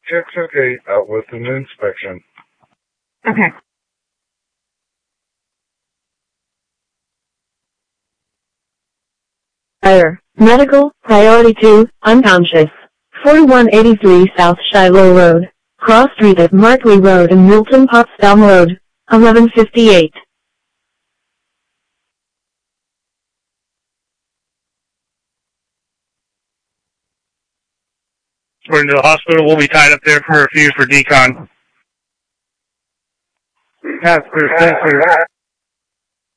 608 out with an inspection. Okay. Fire. Medical, priority 2, unconscious. 4183 South Shiloh Road. Cross Street at Markley Road and Milton Potsdam Road. 1158. According to the hospital, we'll be tied up there for a few for decon. Yes, sir. Thank you.